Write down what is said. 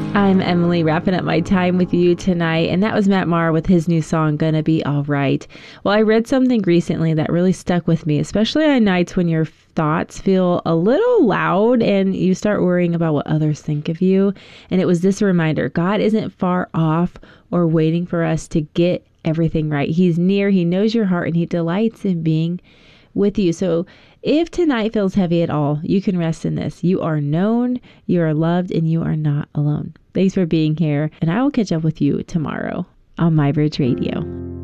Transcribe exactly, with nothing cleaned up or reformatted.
I'm Emily, wrapping up my time with you tonight, and that was Matt Maher with his new song, Gonna Be Alright. Well, I read something recently that really stuck with me, especially on nights when your thoughts feel a little loud and you start worrying about what others think of you. And it was this reminder: God isn't far off or waiting for us to get everything right. He's near, He knows your heart, and He delights in being with you. So if tonight feels heavy at all, you can rest in this. You are known, you are loved, and you are not alone. Thanks for being here, and I will catch up with you tomorrow on MyBridge Radio.